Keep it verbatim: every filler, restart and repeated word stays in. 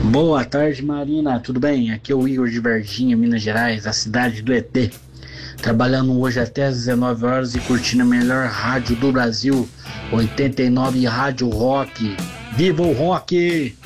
Boa tarde, Marina. Tudo bem? Aqui é o Igor de Varginha, Minas Gerais, a cidade do E T. Trabalhando hoje até às dezenove horas e curtindo a melhor rádio do Brasil, oitenta e nove Rádio Rock. Viva o rock!